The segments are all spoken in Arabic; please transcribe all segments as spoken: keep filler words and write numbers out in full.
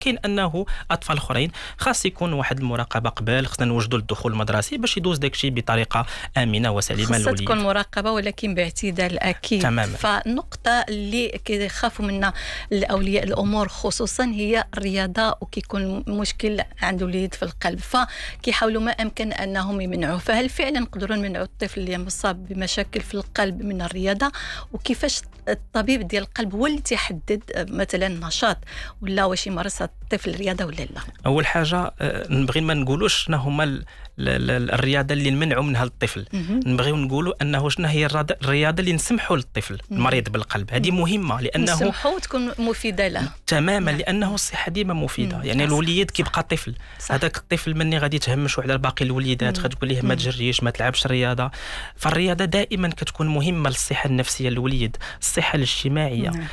كاين انه اطفال اخرين خاص يكون واحد المراقبه قبل، خصنا نوجدوا الدخول المدرسي باش يدوز داكشي بطريقه امنه وسليمه خاصة للوليد. تكون مراقبه ولكن باعتدال اكيد. تماما. فالنقطه اللي كيخافوا منها الاولياء الامور خصوصا هي الرياضه، وكيكون مشكل عند الوليد في القلب، فكيحاولوا ما امكن انهم يمنعوه. فهل فعلا نقدروا نمنعوا الطفل اللي مصاب بمشاكل في القلب من الرياضه؟ وكيفاش الطبيب ديال القلب هو اللي تيحدد مثلا نشاط ولا واش يمارس الطفل الرياضه ولا لا؟ اول حاجه نبغي ما نقولوش شنو هما الرياضه اللي نمنعوا منها الطفل، نبغيو نقولوا انه شنو هي الرياضه اللي نسمحوا للطفل المريض بالقلب. هذه مهمه لانه نسمحوا تكون مفيده له تماما. لانه الصحه ديما مفيده. مم. يعني الوليد كيبقى طفل، هذاك الطفل مني غادي تهمشوا على باقي الوليدات، غتقول ليه ما تجريش ما تلعبش الرياضه. فالرياضه دائما كتكون مهمه للصحه النفسيه للوليد، الصحه الاجتماعيه، نعم.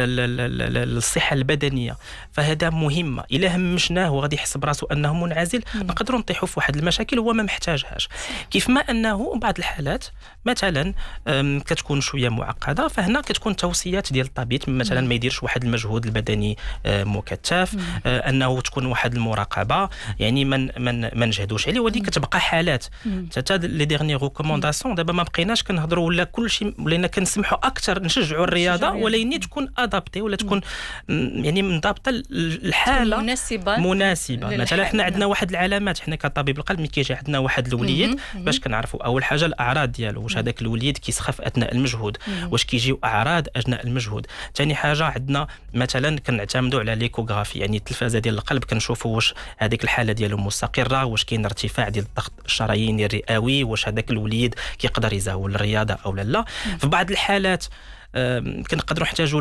الصحه البدنيه. فهذا مهمه. الا همشناه وغادي يحس براسو انه منعزل نقدروا نطيحوا في واحد المشاكل هو ما محتاجهاش. كيف ما انه بعض الحالات مثلا كتكون شويه معقده، فهنا كتكون توصيات ديال الطبيب مثلا ما يديرش واحد المجهود البدني مكثف، انه تكون واحد المراقبه، يعني من من ما نجهدوش عليه. ودي كتبقى حالات حتى لي ديرني ريكومونداسيون. دابا ما بقيناش كنهضروا ولا كلشي ولينا كنسمحوا اكثر نشجعوا الرياضه، ولكن تكون ادابتي ولا تكون يعني منضبطه الحاله مناسبه مناسبه. مثلا حنا عندنا واحد العلامات، حنا كطبيب القلب ملي كيجي عندنا واحد الوليد باش كنعرفوا اول حاجه الاعراض ديالو، واش هذاك الوليد كيسخف اثناء المجهود، واش كيجيو اعراض اثناء المجهود. ثاني حاجه عندنا مثلا كنعتمدوا على ليكوغرافي، يعني التلفازه ديال القلب كنشوفوا واش هذيك الحاله ديالو مستقره، واش كاين ارتفاع ديال الضغط الشراييني الرئوي، واش هذاك الوليد كيقدر يزاول الرياضه او لا. في بعض الحالات كنقدروا نحتاجوا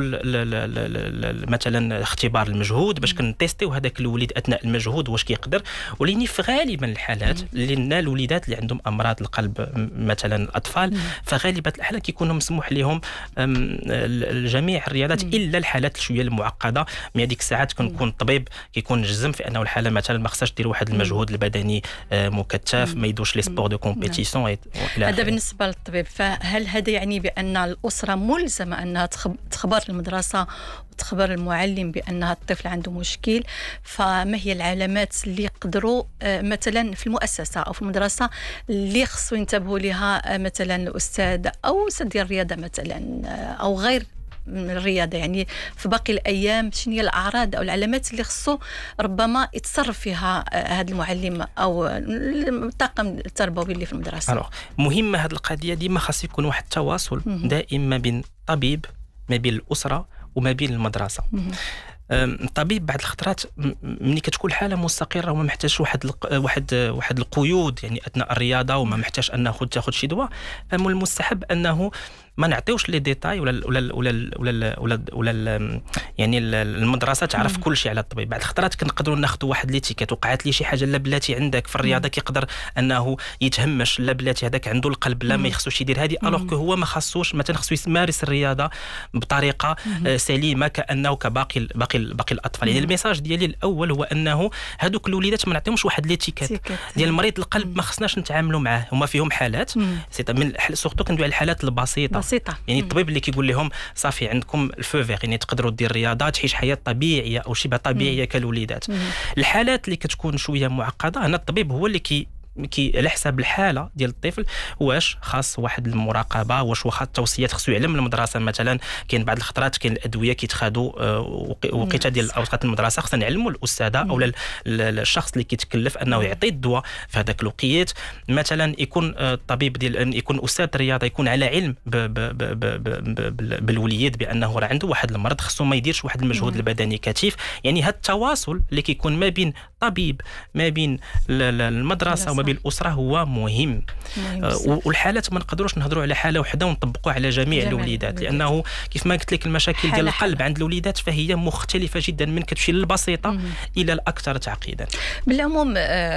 مثلا اختبار المجهود باش كنتيستيو هذاك الوليد اثناء المجهود واش كيقدر. ولكن في غالبا الحالات لان الوليدات اللي عندهم امراض القلب مثلا الاطفال فغالبا الاحيان كيكونوا مسموح لهم جميع الرياضات الا الحالات شويه المعقده. من هذيك الساعات كنكون الطبيب كيكون جزم في انه الحاله مثلا ما خصهاش دير واحد المجهود البدني مكثف، ما يدوش لي سبور دو كومبيتيسيون. هذا بالنسبه للطبيب. فهل هذا يعني بان الاسره ملزمه أنها تخبر المدرسة وتخبر المعلم بأنها الطفل عنده مشكل؟ فما هي العلامات اللي يقدروا مثلا في المؤسسة أو في المدرسة اللي خصوا ينتبهوا لها مثلا الأستاذ أو أستاذ ديال الرياضة مثلا أو غير من الرياضة، يعني في باقي الأيام شنو هي الأعراض أو العلامات اللي خصو ربما يتصرف فيها هذا المعلم أو الطاقم التربوي اللي في المدرسة؟ ألوغ مهمة هذه القضية ديما خاص يكون واحد التواصل دائم ما بين الطبيب ما بين الأسرة وما بين المدرسة. الطبيب بعض الخطرات ملي كتكون حاله مستقره وما محتاجش واحد واحد واحد القيود يعني اثناء الرياضه وما محتاج انه تاخذ شي دواء، فمن المستحب انه ما نعطيوش لي ديتاي ولا ولا ولا ولا ولا, ولا يعني المدرسه تعرف كل شيء على الطبيب. بعض الخطرات كنقدروا ناخذوا واحد ليتيكيت، وقعت لي شي حاجه لا بلاتي عندك في الرياضه كيقدر انه يتهمش، لا بلاتي هذاك عنده القلب لا ما يخصوش يدير هذه، الوغ كو هو ما خاصوش مثلا خصو يمارس الرياضه بطريقه سليمه كانه كباقي باقي باقي الاطفال. يعني الميساج ديالي الاول هو انه هذوك الوليدات ما نعطيهمش واحد ليتيكيت ديال مريض القلب ما خصناش نتعاملوا معاه. هما فيهم حالات سي من سورتو كندوي على الحالات البسيطه بسيطة. يعني الطبيب اللي كيقول لهم صافي عندكم الفوفير يعني تقدروا دير رياضه تعيش حياه طبيعيه او شبه طبيعيه كالوليدات. الحالات اللي كتكون شويه معقده هنا الطبيب هو اللي كي كي على حساب الحاله ديال الطفل واش خاص واحد المراقبه، واش واخا التوصيات خصو يعلم المدرسه. مثلا كاين بعض الخطرات كاين الادويه كيتخادوا وقيته ديال اوقات المدرسه خصنا نعلموا الاستاذه او الشخص اللي كيتكلف انه يعطي الدواء في هذاك الوقيت. مثلا يكون الطبيب ديال يكون استاذ الرياضه يكون على علم ب ب ب ب بالوليد بانه راه عنده واحد المرض خصو ما يديرش واحد المجهود البدني كثيف. يعني هذا التواصل اللي كيكون ما بين طبيب ما بين المدرسه وما بين الاسره هو مهم, مهم والحالات ما نقدروش نهضروا على حاله وحده ونطبقوا على جميع, جميع الوليدات، لانه كيف ما قلت لك المشاكل ديال القلب عند الوليدات فهي مختلفه جدا من كتمشي للبسيطه مم. الى الاكثر تعقيدا. بالعموم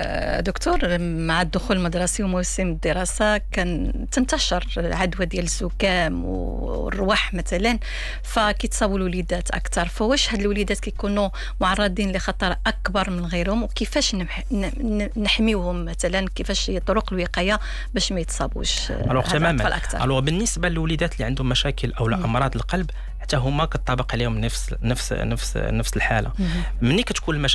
دكتور مع الدخول المدرسي وموسم الدراسه كان تنتشر العدوى ديال الزكام والروح مثلا، فكيتصابوا الوليدات اكثر. فواش هاد الوليدات كيكونوا معرضين لخطر اكبر من غيرهم وكيفاش نحميوهم مثلا، كيفاش طرق الوقايه باش ما يتصابوش الاطفال اكثر؟ الو بالنسبه للوليدات اللي عندهم مشاكل او امراض القلب حتى هما كتطابق عليهم نفس نفس نفس نفس الحاله. ملي كتكون